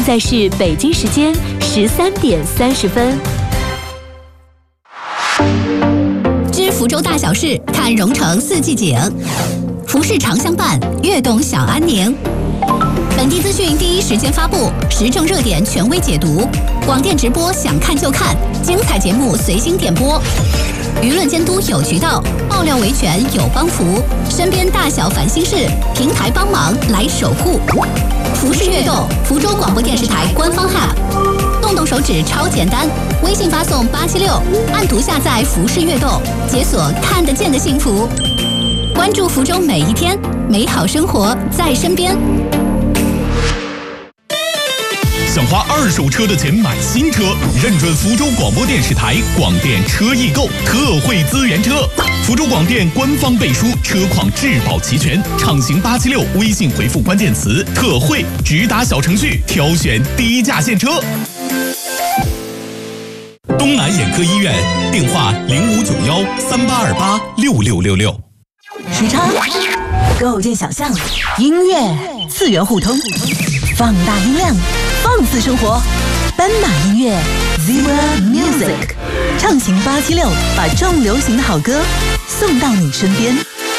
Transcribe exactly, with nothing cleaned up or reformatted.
在是北京时间十三点三十分。 知福州大小事，看蓉城四季景。服饰常相伴，悦动小安宁。本地资讯第一时间发布，时政热点权威解读，广电直播想看就看，精彩节目随心点播。舆论监督有渠道，爆料维权有帮扶，身边大小烦心事，平台帮忙来守护。服饰悦动，福州广播电视台官方 App， 动动手指超简单，微信发送八七六，按图下载服饰悦动，解锁看得见的幸福。关注福州每一天，美好生活在身边。 想花二手车的钱买新车，认准福州广播电视台广电车易购特惠资源车。福州广电官方背书，车况质保齐全，畅行八七六，微信回复关键词特惠，直达小程序挑选低价现车。东南眼科医院电话零五九幺三八二八六六六六。 时差构建想象，音乐次元互通，放大音量，放肆生活。斑马音乐 Zebra Music 畅行八七六，把重流行的好歌送到你身边。